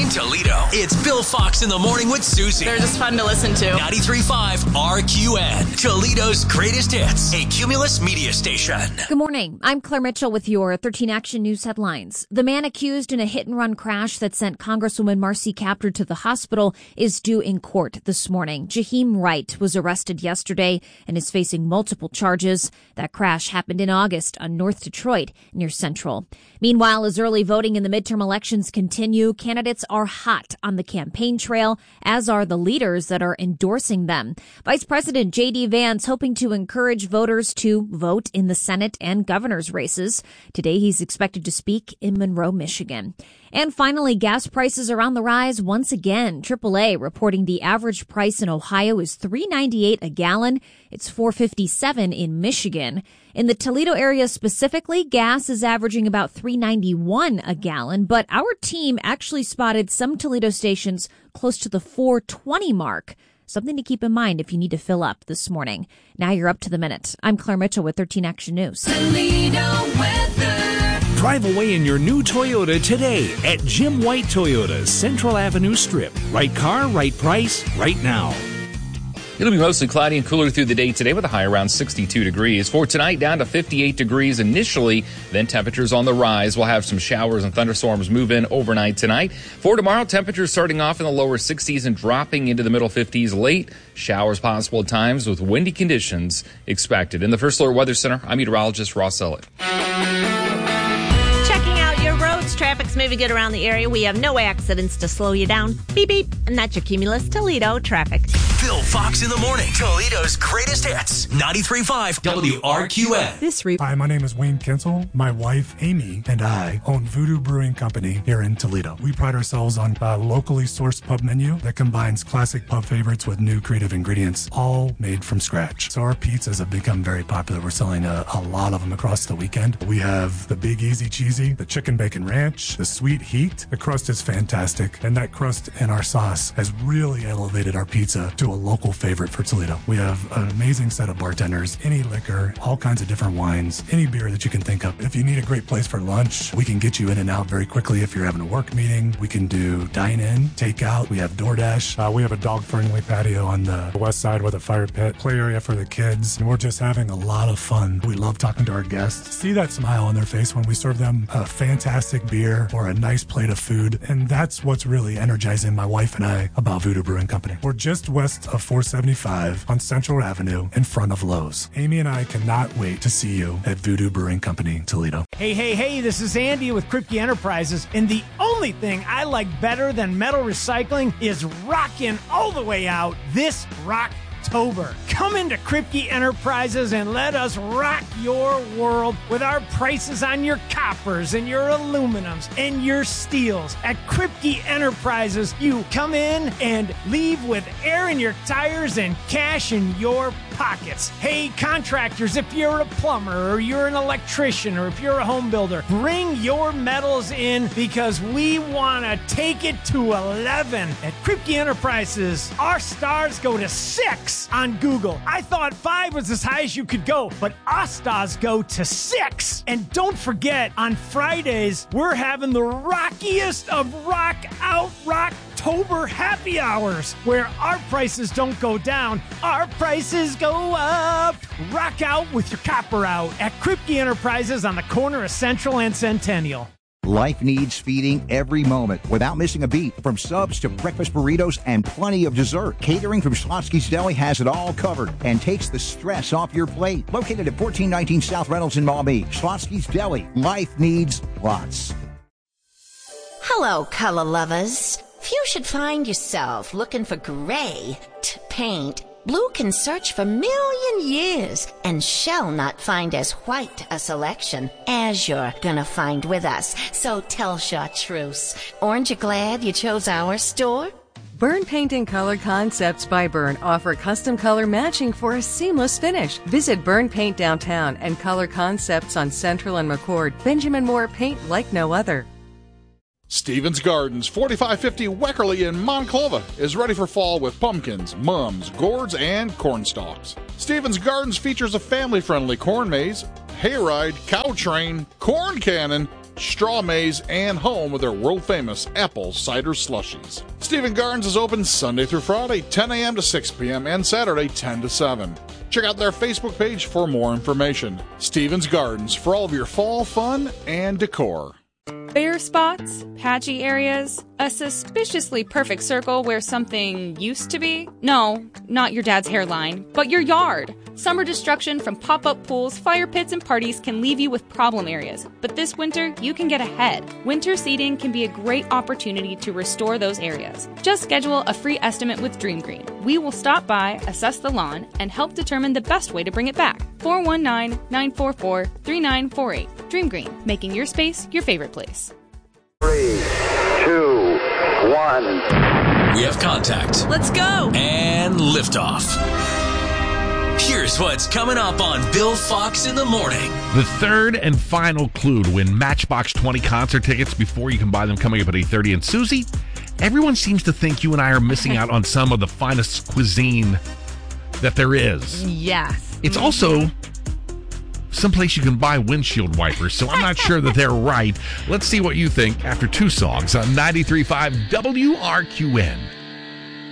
In Toledo, it's Bill Fox in the Morning with Susie. They're just fun to listen to. 93.5 RQN, Toledo's greatest hits, a Cumulus media station. Good morning. I'm Claire Mitchell with your 13 Action News headlines. The man accused in a hit-and-run crash that sent Congresswoman Marcy Kaptur to the hospital is due in court this morning. Jaheim Wright was arrested yesterday and is facing multiple charges. That crash happened in August on North Detroit near Central. Meanwhile, as early voting in the midterm elections continue, candidates are hot on the campaign trail, as are the leaders that are endorsing them. Vice President J.D. Vance hoping to encourage voters to vote in the Senate and governor's races. Today, he's expected to speak in Monroe, Michigan. And finally, gas prices are on the rise once again. AAA reporting the average price in Ohio is $3.98 a gallon. It's $4.57 in Michigan. In the Toledo area specifically, gas is averaging about $3.91 a gallon, but our team actually spotted some Toledo stations close to the $4.20 mark. Something to keep in mind if you need to fill up this morning. Now you're up to the minute. I'm Claire Mitchell with 13 Action News. Toledo weather. Drive away in your new Toyota today at Jim White Toyota's Central Avenue Strip. Right car, right price, right now. It'll be mostly cloudy and cooler through the day today with a high around 62 degrees. For tonight, down to 58 degrees initially, then temperatures on the rise. We'll have some showers and thunderstorms move in overnight tonight. For tomorrow, temperatures starting off in the lower 60s and dropping into the middle 50s late. Showers possible at times with windy conditions expected. In the First Alert Weather Center, I'm meteorologist Ross Ellett. Traffic's moving good around the area. We have no accidents to slow you down. Beep, beep. And that's your Cumulus Toledo traffic. Bill Fox in the Morning, Toledo's greatest hits. 93.5 WRQN. Hi, my name is Wayne Kinsel. My wife, Amy, and I own Voodoo Brewing Company here in Toledo. We pride ourselves on a locally sourced pub menu that combines classic pub favorites with new creative ingredients, all made from scratch. So our pizzas have become very popular. We're selling a lot of them across the weekend. We have the Big Easy Cheesy, the Chicken Bacon Ranch, the Sweet Heat. The crust is fantastic, and that crust and our sauce has really elevated our pizza to a local favorite for Toledo. We have an amazing set of bartenders, any liquor, all kinds of different wines, any beer that you can think of. If you need a great place for lunch, we can get you in and out very quickly. If you're having a work meeting, we can do dine-in, takeout. We have DoorDash. We have a dog-friendly patio on the west side with a fire pit, play area for the kids, and we're just having a lot of fun. We love talking to our guests. See that smile on their face when we serve them a fantastic beer or a nice plate of food, and that's what's really energizing my wife and I about Voodoo Brewing Company. We're just west of 475 on Central Avenue in front of Lowe's. Amy and I cannot wait to see you at Voodoo Brewing Company, Toledo. Hey, this is Andy with Kripke Enterprises, and the only thing I like better than metal recycling is rocking all the way out this Rocktober. Come into Kripke Enterprises and let us rock your world with our prices on your coppers and your aluminums and your steels. At Kripke Enterprises, you come in and leave with air in your tires and cash in your pockets. Hey, contractors, if you're a plumber or you're an electrician or if you're a home builder, bring your metals in because we want to take it to 11. At Kripke Enterprises, our stars go to 6 on Google. I thought 5 was as high as you could go, but our stars go to 6. And don't forget, on Fridays, we're having the rockiest of rock out Rocktober happy hours, where our prices don't go down, our prices go up. Rock out with your copper out at Kripke Enterprises on the corner of Central and Centennial. Life needs feeding every moment without missing a beat. From subs to breakfast burritos and plenty of dessert, catering from Schlotsky's Deli has it all covered and takes the stress off your plate. Located at 1419 South Reynolds in Maumee, Schlotsky's Deli. Life needs lots. Hello, color lovers. If you should find yourself looking for gray paint, blue can search for a million years and shall not find as white a selection as you're gonna find with us. So tell chartreuse. Aren't you glad you chose our store? Byrne Paint and Color Concepts by Byrne offer custom color matching for a seamless finish. Visit Byrne Paint downtown and Color Concepts on Central and McCord. Benjamin Moore paint like no other. Stevens Gardens, 4550 Weckerly in Monclova, is ready for fall with pumpkins, mums, gourds, and corn stalks. Stevens Gardens features a family-friendly corn maze, hayride, cow train, corn cannon, straw maze, and home of their world-famous apple cider slushies. Stevens Gardens is open Sunday through Friday, 10 a.m. to 6 p.m., and Saturday, 10 to 7. Check out their Facebook page for more information. Stevens Gardens, for all of your fall fun and decor. Bare spots, patchy areas, a suspiciously perfect circle where something used to be? No, not your dad's hairline, but your yard. Summer destruction from pop-up pools, fire pits, and parties can leave you with problem areas. But this winter, you can get ahead. Winter seeding can be a great opportunity to restore those areas. Just schedule a free estimate with Dream Green. We will stop by, assess the lawn, and help determine the best way to bring it back. 419-944-3948. Dream Green, making your space your favorite place. 3, 2, 1. We have contact. Let's go. And liftoff. Here's what's coming up on Bill Fox in the Morning. The third and final clue to win Matchbox 20 concert tickets before you can buy them coming up at 8:30. And Susie, everyone seems to think you and I are missing out on some of the finest cuisine that there is. Yes. It's also someplace you can buy windshield wipers, so I'm not sure that they're right. Let's see what you think after two songs on 93.5 WRQN.